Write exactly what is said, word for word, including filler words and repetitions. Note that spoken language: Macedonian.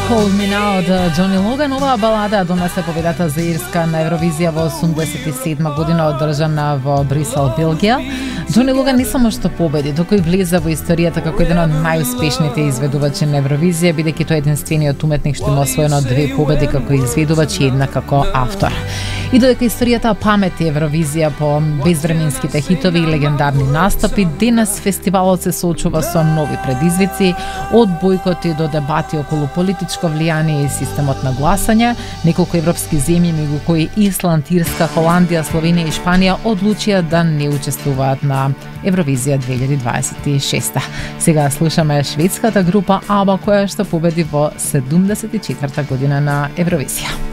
Hold Me Now од Џони Логан. Оваа балада донесе победата за Ирска на Евровизија во осумдесет и седма година, одржана во Брисел, Белгија. Џони Логан не само што победи, туку и влезе во историјата како еден од најуспешните изведувачи на Евровизија, бидејќи тој е единствениот уметник што има освоено две победи како изведувач и една како автор. И додека историјата памети Евровизија по безвременските хитови и легендарни настапи, денес фестивалот се соочува со нови предизвици, од бојкоти до дебати околу политичко влијание и системот на гласање. Неколку европски земји, меѓу кои Исланд, Ирска, Холандија, Словенија и Шпанија, одлучија да не учествуваат на Евровизија две илјади дваесет и шеста. Сега слушаме шведската група ABBA, која што победи во седумдесет и четврта година на Евровизија.